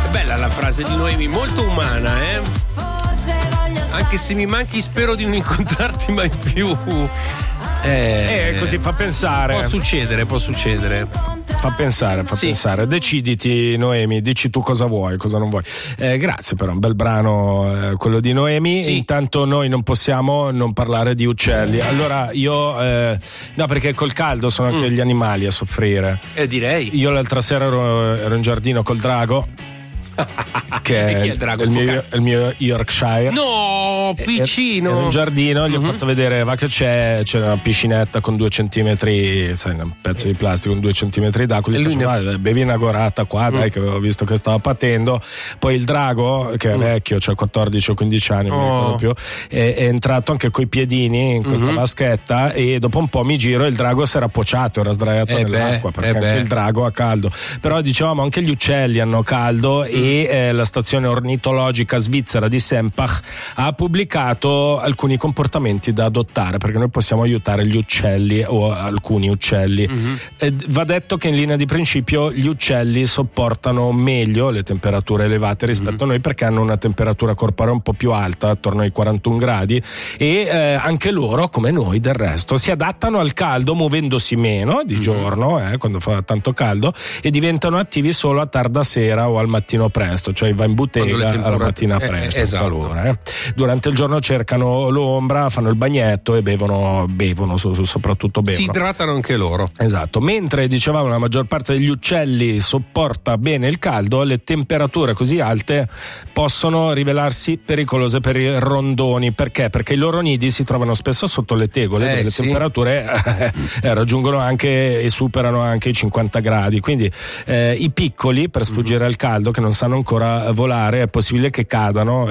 Bella la frase di Noemi, molto umana, Anche se mi manchi spero di non incontrarti mai più. Così fa pensare. Può succedere. Fa pensare. Deciditi, Noemi, dici tu cosa vuoi, cosa non vuoi. Grazie, però, un bel brano quello di Noemi. Sì. Intanto noi non possiamo non parlare di uccelli. Allora io no, perché col caldo sono anche gli animali a soffrire. Direi. Io l'altra sera ero in giardino col drago. Che e chi è il drago? il mio Yorkshire. No, piccino. Ero in giardino, gli ho fatto vedere, va che c'è una piscinetta con 2 centimetri, sai, un pezzo di plastica con 2 centimetri d'acqua. Gli faccio, bevi una gorata qua, dai, che avevo visto che stava patendo. Poi il drago, che è vecchio, cioè 14 o 15 anni, non mi ricordo più, è entrato anche coi piedini in questa vaschetta, e dopo un po' mi giro e il drago si era appocciato, era sdraiato nell'acqua, perché anche il drago ha caldo. Però dicevamo anche gli uccelli hanno caldo, e la stazione ornitologica svizzera di Sempach ha pubblicato alcuni comportamenti da adottare, perché noi possiamo aiutare gli uccelli o alcuni uccelli. Va detto che in linea di principio gli uccelli sopportano meglio le temperature elevate rispetto a noi, perché hanno una temperatura corporea un po' più alta, attorno ai 41 gradi, e anche loro, come noi del resto, si adattano al caldo muovendosi meno di giorno, quando fa tanto caldo, e diventano attivi solo a tarda sera o al mattino presto, cioè va in bottega alla mattina presto. Esatto. Durante il giorno cercano l'ombra, fanno il bagnetto e bevono soprattutto bevono. Si idratano anche loro. Esatto. Mentre dicevamo la maggior parte degli uccelli sopporta bene il caldo, le temperature così alte possono rivelarsi pericolose per i rondoni. Perché? Perché i loro nidi si trovano spesso sotto le tegole, dove le temperature raggiungono anche e superano anche i 50 gradi. Quindi i piccoli, per sfuggire al caldo, che non sanno ancora volare, è possibile che cadano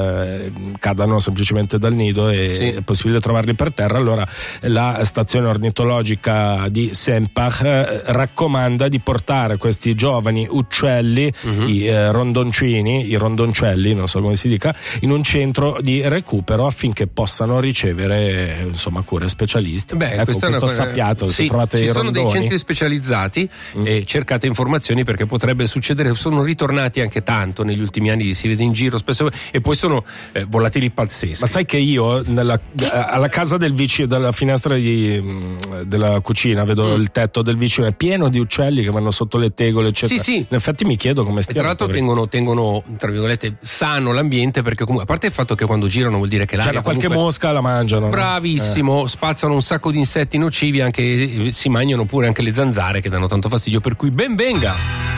semplicemente dal nido, e è possibile trovarli per terra. Allora la stazione ornitologica di Sempach raccomanda di portare questi giovani uccelli, i rondoncelli, non so come si dica, in un centro di recupero affinché possano ricevere cure specialiste. Questo sappiato, se trovate ci i sono rondoni, dei centri specializzati, e cercate informazioni, perché potrebbe succedere. Sono ritornati anche tanto negli ultimi anni, si vede in giro spesso, e poi sono volatili pazzeschi. Ma sai che io alla casa del vicino, dalla finestra della cucina, vedo il tetto del vicino è pieno di uccelli che vanno sotto le tegole, eccetera. Sì. In effetti mi chiedo come stiano. E tra l'altro tengono tra virgolette sano l'ambiente, perché comunque, a parte il fatto che quando girano vuol dire che l'aria, qualche mosca la mangiano. Bravissimo, spazzano un sacco di insetti nocivi, anche si mangiano pure anche le zanzare, che danno tanto fastidio, per cui ben venga.